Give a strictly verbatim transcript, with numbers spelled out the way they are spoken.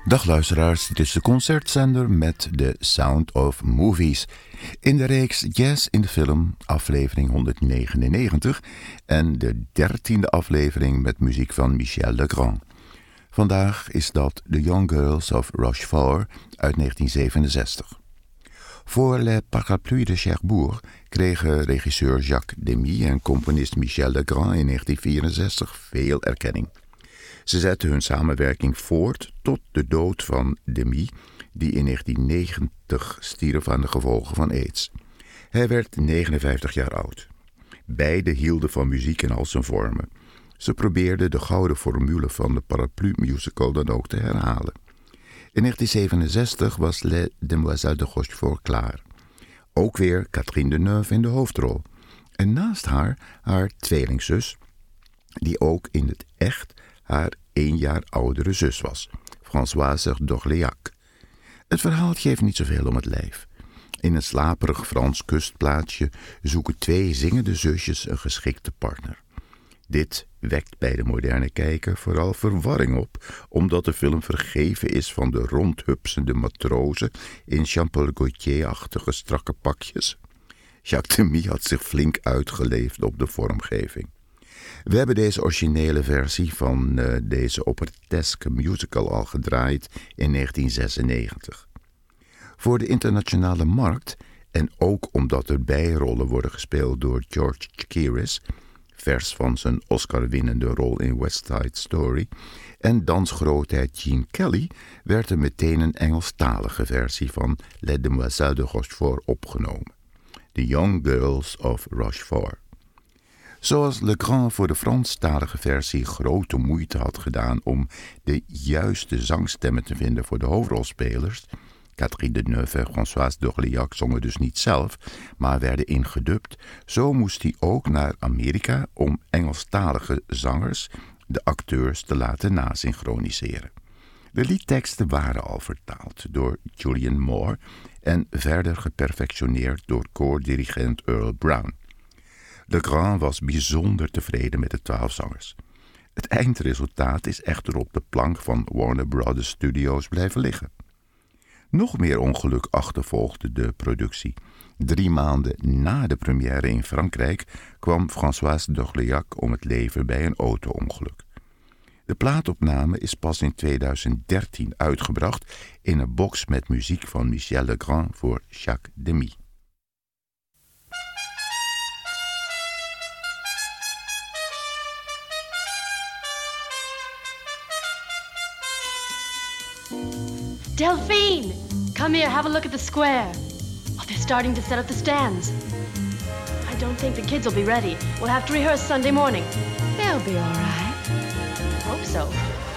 Dag luisteraars, dit is de concertzender met The Sound of Movies. In de reeks Jazz in de Film, aflevering honderdnegenennegentig en de dertiende aflevering met muziek van Michel Legrand. Vandaag is dat The Young Girls of Rochefort uit negentien zevenenzestig. Voor Les Parapluies de Cherbourg kregen regisseur Jacques Demy en componist Michel Legrand in negentien vierenzestig veel erkenning. Ze zetten hun samenwerking voort tot de dood van Demy, die in negentien negentig stierf aan de gevolgen van aids. Hij werd negenenvijftig jaar oud. Beiden hielden van muziek in al zijn vormen. Ze probeerden de gouden formule van de Paraplu-musical dan ook te herhalen. In negentien zevenenzestig was Les Demoiselles de Rochefort klaar. Ook weer Catherine Deneuve in de hoofdrol. En naast haar haar tweelingzus, die ook in het echt haar één jaar oudere zus was, Françoise d'Orléac. Het verhaal geeft niet zoveel om het lijf. In een slaperig Frans kustplaatsje zoeken twee zingende zusjes een geschikte partner. Dit wekt bij de moderne kijker vooral verwarring op, omdat de film vergeven is van de rondhupsende matrozen in Jean-Paul Gaultier-achtige strakke pakjes. Jacques Demy had zich flink uitgeleefd op de vormgeving. We hebben deze originele versie van uh, deze operetteske musical al gedraaid in negentien zesennegentig. Voor de internationale markt, en ook omdat er bijrollen worden gespeeld door George Chakiris, vers van zijn Oscar-winnende rol in West Side Story, en dansgrootheid Gene Kelly, werd er meteen een Engelstalige versie van Les Demoiselles de Rochefort opgenomen. The Young Girls of Rochefort. Zoals Legrand voor de Franstalige versie grote moeite had gedaan om de juiste zangstemmen te vinden voor de hoofdrolspelers, Catherine Deneuve en Françoise d'Orléac zongen dus niet zelf, maar werden ingedubt, zo moest hij ook naar Amerika om Engelstalige zangers de acteurs te laten nasynchroniseren. De liedteksten waren al vertaald door Julian Moore en verder geperfectioneerd door koordirigent Earl Brown. Legrand was bijzonder tevreden met de twaalf zangers. Het eindresultaat is echter op de plank van Warner Brothers Studios blijven liggen. Nog meer ongeluk achtervolgde de productie. Drie maanden na de première in Frankrijk kwam Françoise d'Orléac om het leven bij een auto-ongeluk. De plaatopname is pas in tweeduizend dertien uitgebracht in een box met muziek van Michel Legrand voor Jacques Demy. Delphine! Come here, have a look at the square. Oh, they're starting to set up the stands. I don't think the kids will be ready. We'll have to rehearse Sunday morning. They'll be all right. Hope so.